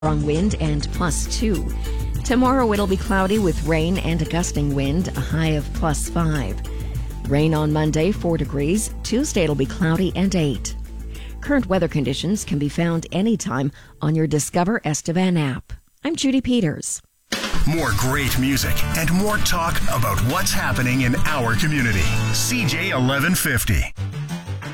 strong wind and +2. Tomorrow it'll be cloudy with rain and a gusting wind, a high of +5. Rain on Monday, 4 degrees. Tuesday it'll be cloudy and 8. Current weather conditions can be found anytime on your Discover Estevan app. I'm Judy Peters. More great music and more talk about what's happening in our community. CJ 1150.